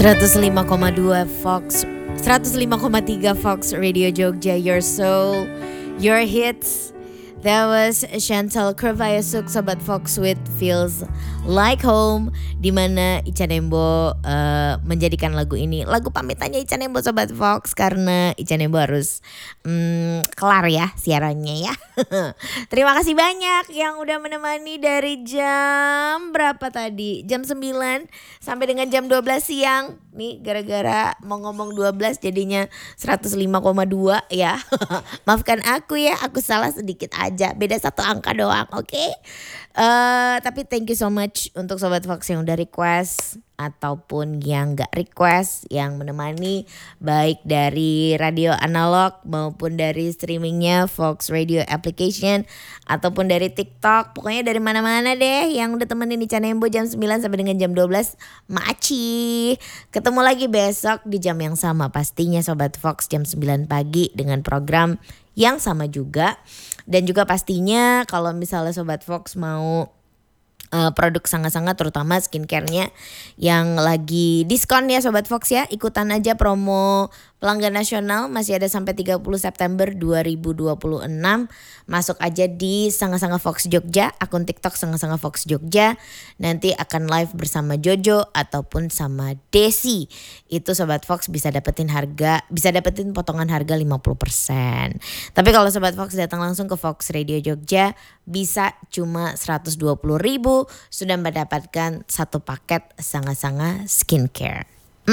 105,2 Fox, 105,3 Fox Radio Jogja, your soul, your hits. That was Chantal Kervayasuk, Sobat Fox with Feels Like Home, dimana Ica Nembo menjadikan lagu ini lagu pamitannya Ica Nembo, Sobat Fox, karena Ica Nembo harus kelar ya siarannya ya. Terima kasih banyak yang udah menemani dari jam berapa tadi? Jam 9 sampai dengan jam 12 siang. Nih gara-gara mau ngomong 12 jadinya 105,2 ya. Maafkan aku ya, aku salah sedikit aja. Beda satu angka doang, oke? Tapi thank you so much untuk Sobat Fox yang udah request ataupun yang gak request, yang menemani baik dari radio analog maupun dari streamingnya Fox Radio Application ataupun dari TikTok. Pokoknya dari mana-mana deh yang udah temenin Ica Nembo jam 9 sampai dengan jam 12. Maci. Ketemu lagi besok di jam yang sama pastinya Sobat Fox, jam 9 pagi dengan program yang sama juga. Dan juga pastinya kalau misalnya Sobat Fox mau produk sangat-sangat terutama skincare-nya yang lagi diskon ya Sobat Fox ya, ikutan aja promo pelanggan nasional, masih ada sampai 30 September 2026. Masuk aja di Sanga-Sanga Fox Jogja, akun TikTok Sanga-Sanga Fox Jogja. Nanti akan live bersama Jojo ataupun sama Desi. Itu Sobat Fox bisa dapetin potongan harga 50%. Tapi kalau Sobat Fox datang langsung ke Fox Radio Jogja bisa cuma 120.000, sudah mendapatkan satu paket Sanga-Sanga skincare.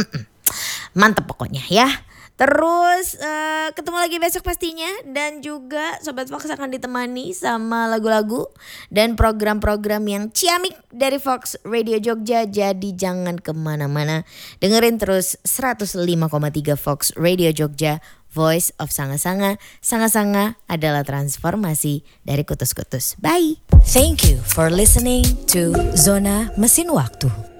Mantap pokoknya ya. Terus ketemu lagi besok pastinya. Dan juga Sobat Fox akan ditemani sama lagu-lagu dan program-program yang ciamik dari Fox Radio Jogja. Jadi jangan kemana-mana, dengerin terus 105,3 Fox Radio Jogja, Voice of Sanga-Sanga. Sanga-Sanga adalah transformasi dari kutus-kutus. Bye. Thank you for listening to Zona Mesin Waktu.